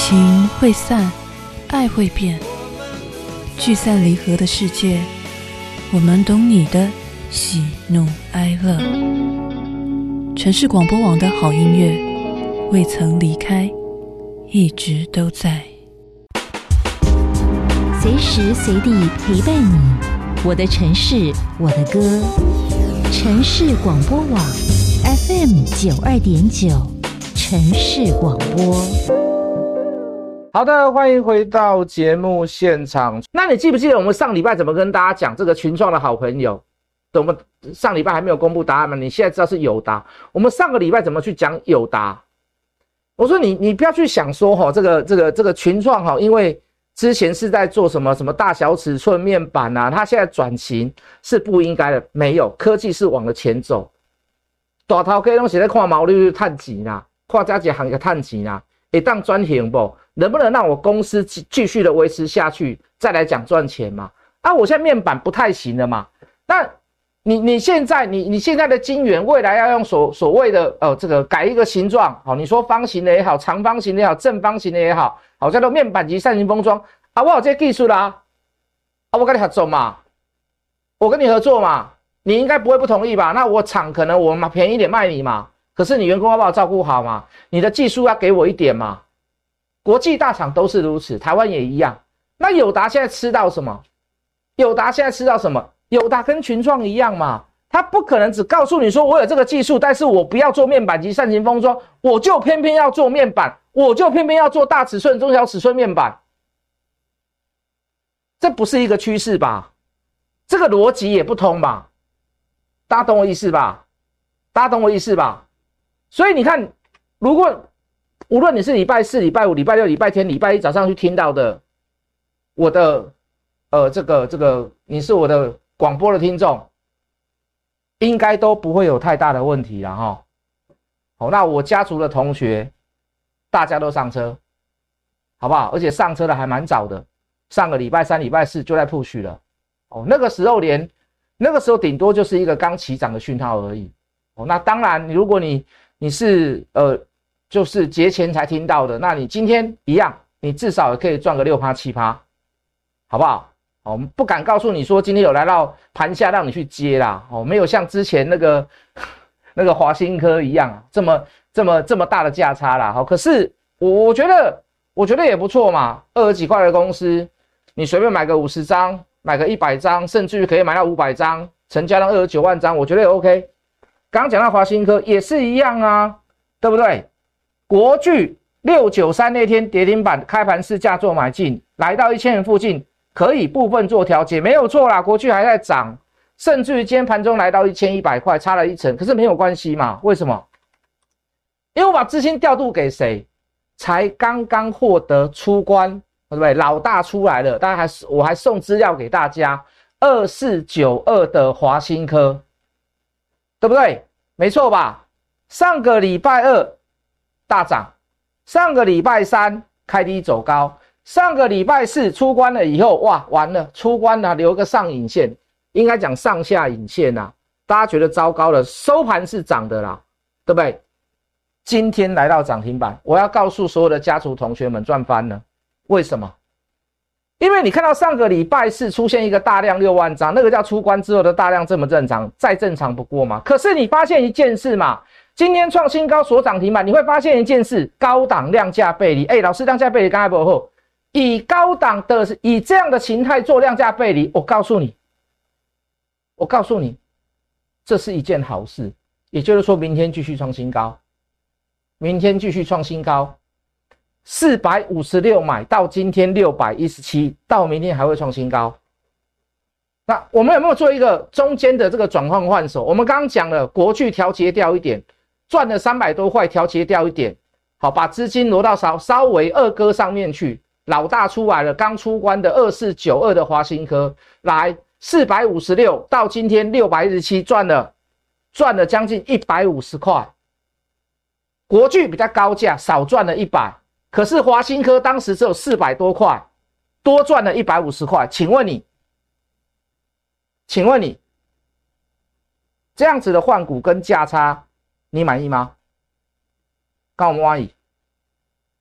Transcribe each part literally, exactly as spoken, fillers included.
情会散，爱会变，聚散离合的世界，我们懂你的喜怒哀乐。城市广播网的好音乐，未曾离开，一直都在， 随时随地陪伴你。我的城市，我的歌。城市广播网 F M 九二点九，城市广播。 好的，欢迎回到节目现场。那你记不记得我们上礼拜怎么跟大家讲这个群创的好朋友？我们上礼拜还没有公布答案嘛？你现在知道是友达。我们上个礼拜怎么去讲友达？我说你你不要去想说哈，这个这个这个群创哈，因为之前是在做什么什么大小尺寸面板啊，它现在转型是不应该的。没有，科技是往了前走。大头哥拢是在看毛利率探钱啦，看这几行业探钱啦，一旦转型不？能不能让我公司继续的维持下去，再来讲赚钱嘛？啊，我现在面板不太行了嘛？那你你现在你你现在的晶圆，未来要用所所谓的呃这个改一个形状，好，你说方形的也好，长方形的也好，正方形的也好，好叫做面板级扇形封装啊，我有这技术啦，啊，我跟你合作嘛，我跟你合作嘛，你应该不会不同意吧？那我厂可能我嘛便宜一点卖你嘛，可是你员工要把我照顾好嘛，你的技术要给我一点嘛。国际大厂都是如此，台湾也一样。那友达现在吃到什么？友达现在吃到什么？友达跟群创一样嘛，他不可能只告诉你说我有这个技术，但是我不要做面板及扇形封装，我就偏偏要做面板，我就偏偏要做大尺寸、中小尺寸面板，这不是一个趋势吧？这个逻辑也不通吧？大家懂我意思吧？大家懂我意思吧？所以你看，如果无论你是礼拜四、礼拜五、礼拜六、礼拜天、礼拜一早上去听到的，我的呃这个这个你是我的广播的听众，应该都不会有太大的问题啦齁。好，那我家族的同学大家都上车，好不好？而且上车的还蛮早的，上个礼拜三、礼拜四就在 push 了。哦，那个时候连那个时候顶多就是一个刚起涨的讯号而已。哦，那当然，如果你你是呃。就是节前才听到的，那你今天一样，你至少也可以赚个 百分之六 百分之七， 好不好？哦，我们不敢告诉你说今天有来到盘下让你去接啦，哦，没有像之前那个那个华新科一样这么这么这么大的价差啦。好，可是我我觉得我觉得也不错嘛，二十几块的公司，你随便买个五十张，买个一百张，甚至于可以买到五百张，成交量二十九万张，我觉得也 OK。刚刚讲到华新科也是一样啊，对不对？国巨六九三那天跌停板开盘市价做买进，来到一千元附近，可以部分做调节，没有错啦。国巨还在涨，甚至于今天盘中来到一千一百块，差了一成，可是没有关系嘛？为什么？因为我把资金调度给谁？才刚刚获得出关，对不对？老大出来了，大家还我还送资料给大家，二四九二的华新科，对不对？没错吧？上个礼拜二大涨，上个礼拜三开低走高，上个礼拜四出关了以后，哇，完了，出关了，留个上影线，应该讲上下影线啊，大家觉得糟糕了，收盘是涨的啦，对不对？今天来到涨停板，我要告诉所有的家族同学们赚翻了，为什么？因为你看到上个礼拜四出现一个大量六万张，那个叫出关之后的大量正不正常？再正常不过嘛。可是你发现一件事嘛，今天创新高所涨停板，你会发现一件事，高档量价背离。哎，老师，量价背离刚才不好，以高档的以这样的形态做量价背离，我告诉你，我告诉你，这是一件好事。也就是说，明天继续创新高，明天继续创新高，四百五十六买到今天六百一十七，到明天还会创新高。那我们有没有做一个中间的这个转换换手？我们刚刚讲了，国巨调节掉一点。赚了三百多块，调节掉一点，好，把资金挪到稍稍微二哥上面去。老大出来了，刚出关的二四九二的华新科，来四百五十六到今天六百一十七，赚了赚了将近一百五十块。国巨比较高价，少赚了一百，可是华新科当时只有四百多块，多赚了一百五十块。请问你，请问你这样子的换股跟价差？你满意吗？跟我们满意，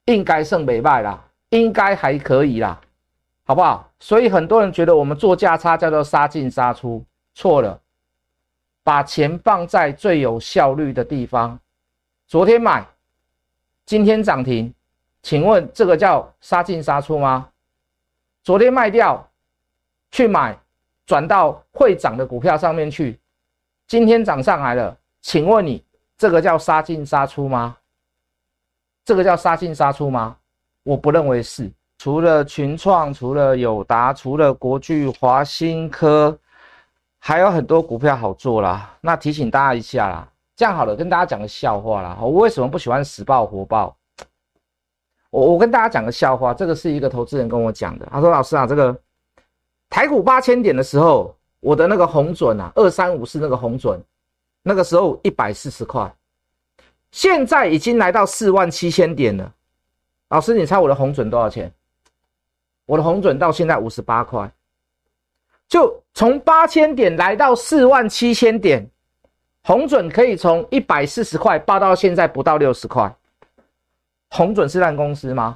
应该胜北败啦，应该还可以啦，好不好？所以很多人觉得我们做价差叫做杀进杀出，错了，把钱放在最有效率的地方。昨天买，今天涨停，请问这个叫杀进杀出吗？昨天卖掉，去买转到会涨的股票上面去，今天涨上来了，请问你这个叫杀进杀出吗？这个叫杀进杀出吗？我不认为是。除了群创，除了友达，除了国巨、华新科，还有很多股票好做啦。那提醒大家一下啦，这样好了，跟大家讲个笑话啦。我为什么不喜欢死抱活抱？我我跟大家讲个笑话，这个是一个投资人跟我讲的。他说：“老师啊，这个台股八千点的时候，我的那个红准啊，二三五四那个红准，那个时候一百四十块，现在已经来到四万七千点了。老师，你猜我的红准多少钱？我的红准到现在五十八块，就从八千点来到四万七千点，红准可以从一百四十块报到现在不到六十块。红准是烂公司吗？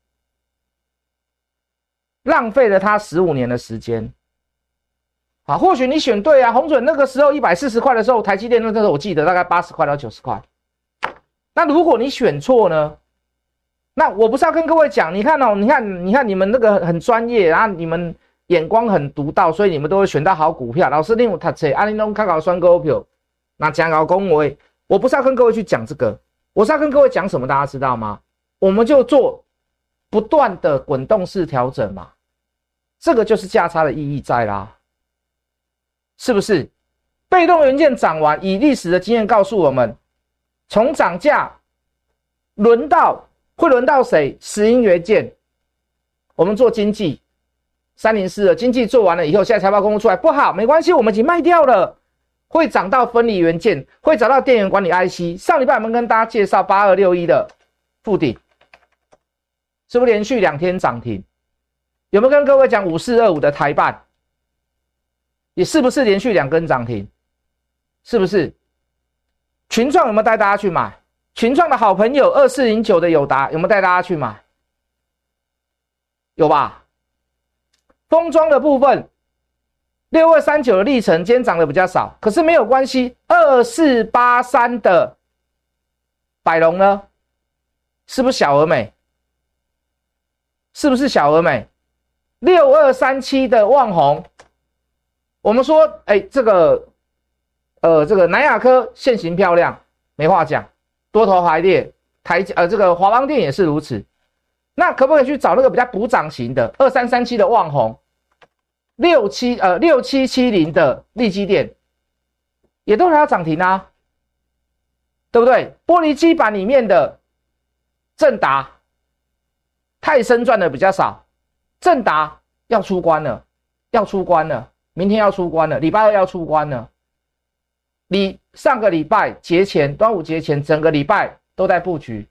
浪费了他十五年的时间。好，或许你选对啊，红准那个时候一百四十块的时候，台积电那时候我记得大概八十块到九十块。那如果你选错呢？那我不是要跟各位讲，你看哦，你看，你看你们那个很专业，然后你们眼光很独到，所以你们都会选到好股票。老师，你有读册，啊，你都看搞选股票，那讲搞恭维，我不是要跟各位去讲这个，我是要跟各位讲什么，大家知道吗？我们就做不断的滚动式调整嘛，这个就是价差的意义在啦，是不是？被动元件涨完，以历史的经验告诉我们，从涨价轮到会轮到谁？石英元件。我们做经济三零四的经济做完了以后，现在财报公布出来不好，没关系，我们已经卖掉了。会涨到分离元件，会涨到电源管理 I C。上礼拜我们跟大家介绍八二六一的富鼎，是不是连续两天涨停？有没有跟各位讲五四二五的台半？也是不是连续两根涨停？是不是？群创有没有带大家去买？群创的好朋友二四零九的友达有没有带大家去买？有吧？封装的部分六二三九的历程今天涨的比较少，可是没有关系。二四八三的百龙呢？是不是小而美？是不是小而美？六二三七的旺宏，我们说，哎，这个，呃，这个南亚科现形漂亮，没话讲，多头排列，台呃这个华邦电也是如此。那可不可以去找那个比较补涨型的二三三七的旺宏，六七呃六七七零的力积电，也都还要涨停啊，对不对？玻璃基板里面的正达，泰森赚的比较少，正达要出关了，要出关了，明天要出关了，礼拜二要出关了。你上个礼拜节前，端午节前，整个礼拜都在布局。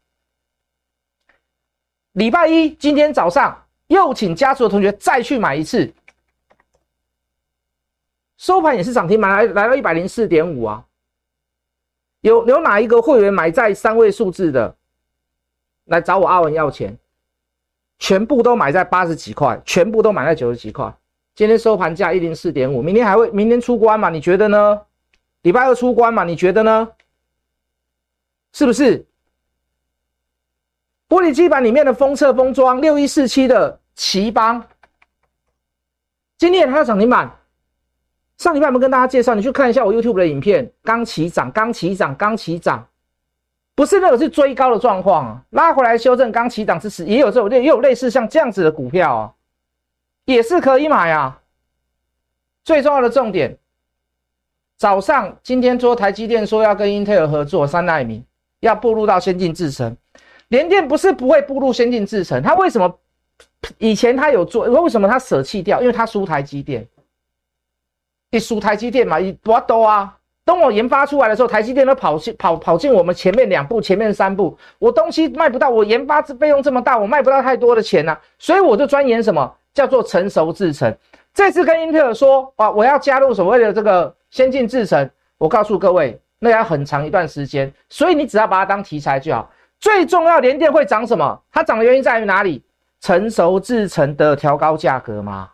礼拜一今天早上又请家族的同学再去买一次，收盘也是涨停，买来来到 一百零四点五 啊。有有哪一个会员买在三位数字的来找我阿文要钱？全部都买在八十几块，全部都买在九十几块。今天收盘价 一百零四点五， 明天还会明天出关嘛？你觉得呢？礼拜二出关嘛？你觉得呢？是不是？玻璃基板里面的封测封装六一四七的奇邦，今天还有涨停板。上礼拜我们跟大家介绍，你去看一下我 YouTube 的影片，刚起涨，刚起涨，刚起涨，不是那个是追高的状况啊，拉回来修正，刚起涨之时也有这种也有类似像这样子的股票啊，也是可以买啊。最重要的重点，早上今天说台积电说要跟英特尔合作三奈米，要步入到先进制程。联电不是不会步入先进制程，他为什么以前他有做？为什么他舍弃掉？因为他输台积电，你输台积电嘛，你多多啊。等我研发出来的时候，台积电都跑进跑跑进我们前面两步、前面三步，我东西卖不到，我研发费用这么大，我卖不到太多的钱啊，所以我就钻研什么叫做成熟制程。这次跟英特尔说啊，我要加入所谓的这个先进制程，我告诉各位，那要很长一段时间，所以你只要把它当题材就好。 最重要，联电会涨什么？它涨的原因在于哪里？成熟制程的调高价格吗？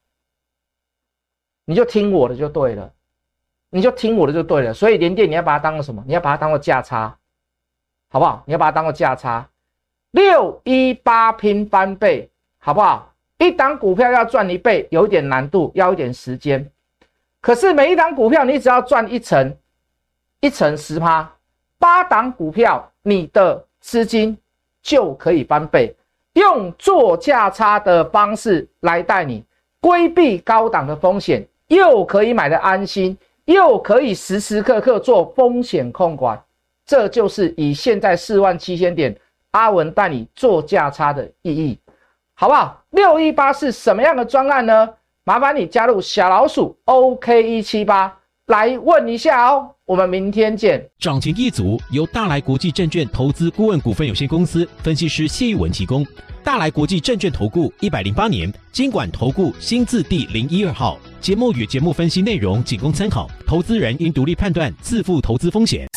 你就听我的就对了，你就听我的就对了。所以联电你要把它当做什么？你要把它当做价差，好不好？你要把它当做价差。六一八拼翻倍，好不好？一档股票要赚一倍，有一点难度，要一点时间。可是每一档股票你只要赚一成，一成 百分之十， 八档股票你的资金就可以翻倍。用做价差的方式来带你规避高档的风险，又可以买得安心，又可以时时刻刻做风险控管。这就是以现在四万七千点阿文带你做价差的意义，好不好？六一八是什么样的专案呢？麻烦你加入小老鼠 O K 一七八 来问一下哦。我们明天见。 涨停一族由大来国际证券投资顾问股份有限公司分析师谢玉文提供。大来国际证券投顾一百零八年金管投顾新字第零一二号。节目与节目分析内容仅供参考，投资人应独立判断，自负投资风险。